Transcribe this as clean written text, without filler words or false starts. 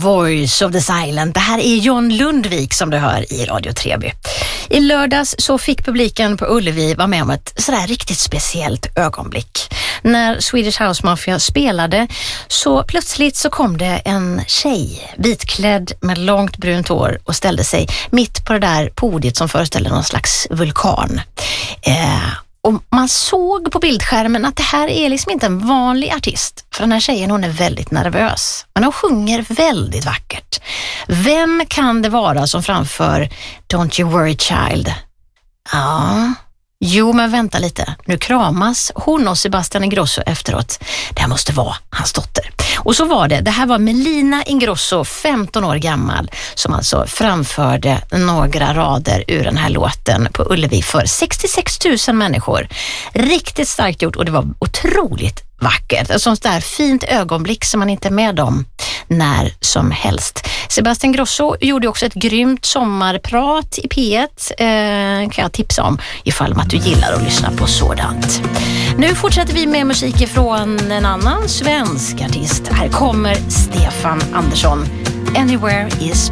Voice of the Silent. Det här är John Lundvik som du hör i Radio Treby. I lördags så fick publiken på Ullevi vara med om ett sådär riktigt speciellt ögonblick. När Swedish House Mafia spelade så plötsligt så kom det en tjej, vitklädd med långt brunt hår och ställde sig mitt på det där podiet som föreställde någon slags vulkan. Och man såg på bildskärmen att det här är liksom inte en vanlig artist. För den här tjejen, hon är väldigt nervös. Men hon sjunger väldigt vackert. Vem kan det vara som framför Don't You Worry Child? Ja... Jo, men vänta lite. Nu kramas hon och Sebastian Ingrosso efteråt. Det här måste vara hans dotter. Och så var det. Det här var Melina Ingrosso, 15 år gammal, som alltså framförde några rader ur den här låten på Ullevi för 66 000 människor. Riktigt starkt gjort och det var otroligt vackert. Ett sånt där fint ögonblick som man inte är med om när som helst. Sebastian Ingrosso gjorde också ett grymt sommarprat i P1. Kan jag tipsa om ifall att du gillar att lyssna på sådant. Nu fortsätter vi med musik från en annan svensk artist. Här kommer Stefan Andersson. Anywhere is